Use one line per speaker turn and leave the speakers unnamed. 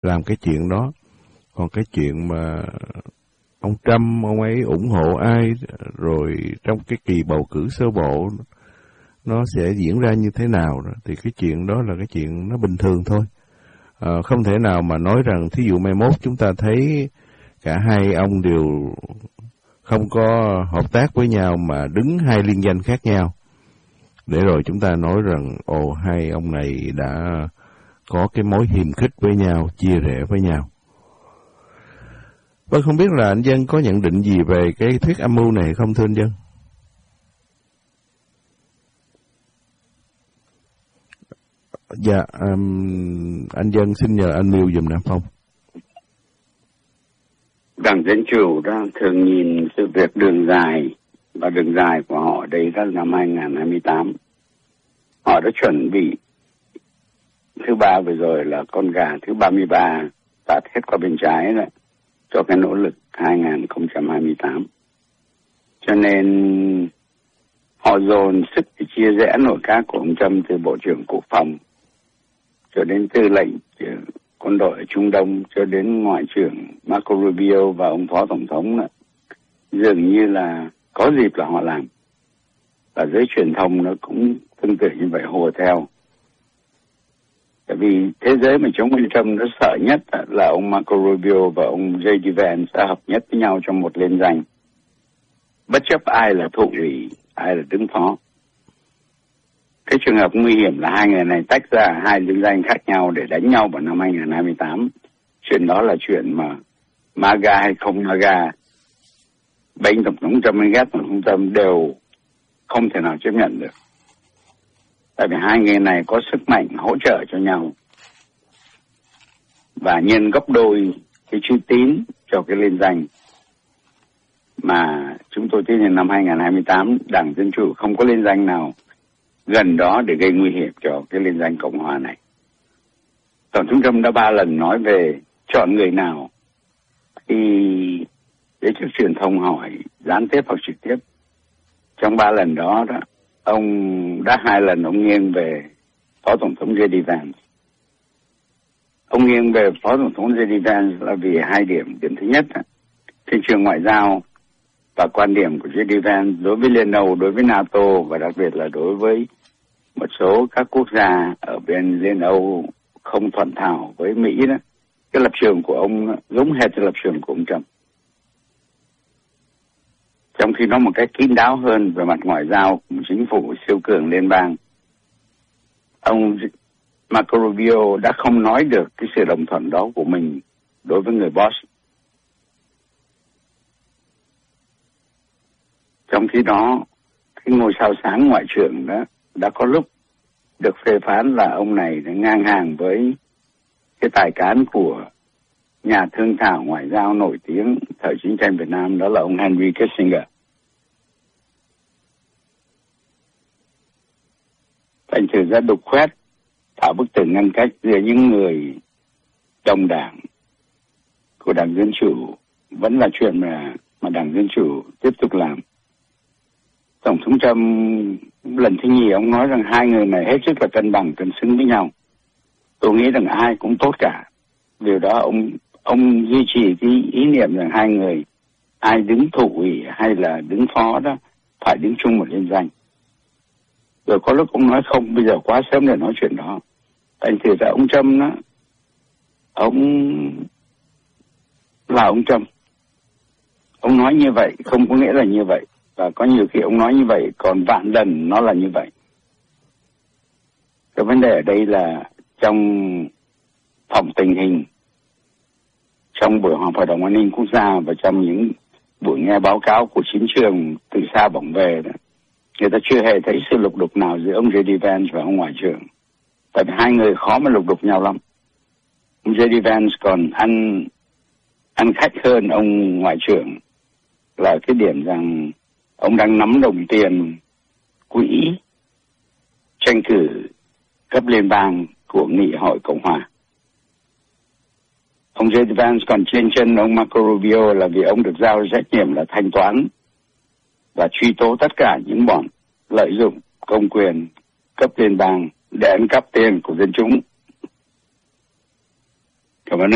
làm cái chuyện đó. Còn cái chuyện mà ông Trump, ông ấy ủng hộ ai, rồi trong cái kỳ bầu cử sơ bộ nó sẽ diễn ra như thế nào đó, thì cái chuyện đó là cái chuyện nó bình thường thôi. Không thể nào mà nói rằng thí dụ mai mốt chúng ta thấy cả hai ông đều không có hợp tác với nhau mà đứng hai liên danh khác nhau, để rồi chúng ta nói rằng hai ông này đã có cái mối hiềm khích với nhau, chia rẽ với nhau. Vâng, không biết là anh Dân có nhận định gì về cái thuyết âm mưu này không thưa anh Dân? Dạ, anh Dân xin nhờ anh Miêu dùm Nam Phong.
Đảng Dân Chủ đó thường nhìn sự việc đường dài, và đường dài của họ đây là năm 2028. Họ đã chuẩn bị thứ ba vừa rồi là con gà thứ 33 tạt hết qua bên trái rồi, cho cái nỗ lực 2028. Cho nên họ dồn sức để chia rẽ nội các của ông Trump từ Bộ trưởng Quốc phòng cho đến tư lệnh quân đội ở Trung Đông cho đến Ngoại trưởng Marco Rubio và ông Phó Tổng thống nữa. Dường như là có dịp là họ làm. Và giới truyền thông nó cũng tương tự như vậy hùa theo. Tại vì thế giới mà chống ông Trump nó sợ nhất là ông Marco Rubio và ông J.D. Vance sẽ hợp nhất với nhau trong một liên danh. Bất chấp ai là thụ ủy, ai là đứng phó. Cái trường hợp nguy hiểm là hai người này tách ra hai liên danh khác nhau để đánh nhau vào năm 2028. Chuyện đó là chuyện mà MAGA hay không MAGA, bên Tổng thống Trump hay ghét Tổng thống Trump đều không thể nào chấp nhận được. Tại vì hai người này có sức mạnh hỗ trợ cho nhau. Và nhân gấp đôi cái chữ tín cho cái liên danh mà chúng tôi tin là năm 2028 Đảng Dân Chủ không có liên danh nào gần đó để gây nguy hiểm cho cái liên danh Cộng Hòa này. Tổng thống Trump đã 3 lần nói về chọn người nào khi giới chức truyền thông hỏi gián tiếp hoặc trực tiếp. Trong 3 lần đó, ông đã 2 lần ông nghiêng về Phó Tổng thống J.D. Vance. Ông nghiêng về Phó Tổng thống J.D. Vance là vì 2 điểm. Điểm thứ nhất, thị trường ngoại giao và quan điểm của J.D. Vance đối với Liên Âu, đối với NATO và đặc biệt là đối với một số các quốc gia ở bên Liên Âu không thuận thảo với Mỹ đó. Cái lập trường của ông giống hệt lập trường của ông Trump. Trong khi nó một cách kín đáo hơn về mặt ngoại giao của một chính phủ siêu cường liên bang. Ông Marco Rubio đã không nói được cái sự đồng thuận đó của mình đối với người boss. Trong khi đó, cái ngôi sao sáng ngoại trưởng đó đã có lúc được phê phán là ông này đã ngang hàng với cái tài cán của nhà thương thảo ngoại giao nổi tiếng thời chiến tranh Việt Nam, đó là ông Henry Kissinger. Thành thử ra đục khoét tạo bức tường ngăn cách giữa những người đồng đảng của Đảng Dân Chủ vẫn là chuyện mà Đảng Dân Chủ tiếp tục làm. Tổng thống Trump lần thứ nhì ông nói rằng hai người này hết sức là cân bằng, cân xứng với nhau. Tôi nghĩ rằng ai cũng tốt cả. Điều đó ông duy trì cái ý niệm rằng hai người ai đứng thụ ủy hay là đứng phó đó phải đứng chung một liên danh. Rồi có lúc ông nói không, bây giờ quá sớm để nói chuyện đó. Thành thử ra ông Trump đó, ông là ông Trump. Ông nói như vậy không có nghĩa là như vậy. Và có nhiều khi ông nói như vậy, còn vạn lần nó là như vậy. Cái vấn đề ở đây là trong phòng tình hình, trong buổi họp Hội đồng An ninh Quốc gia và trong những buổi nghe báo cáo của chiến trường từ xa bỏng về đó, người ta chưa hề thấy sự lục đục nào giữa ông J.D. Vance và ông Ngoại trưởng. Tại vì hai người khó mà lục đục nhau lắm. Ông J.D. Vance còn ăn khách hơn ông Ngoại trưởng là cái điểm rằng ông đang nắm đồng tiền quỹ tranh cử cấp liên bang của Nghị hội Cộng hòa. Ông J.D. Vance còn trên chân ông Marco Rubio là vì ông được giao trách nhiệm là thanh toán và truy tố tất cả những bọn lợi dụng công quyền cấp liên bang để ăn cắp tiền của dân chúng. Cảm ơn.